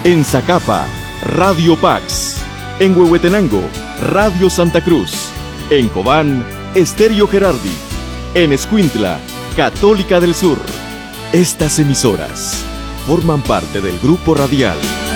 En Zacapa, Radio Pax. En Huehuetenango, Radio Santa Cruz. En Cobán, Estéreo Gerardi. En Escuintla, Católica del Sur. Estas emisoras forman parte del Grupo Radial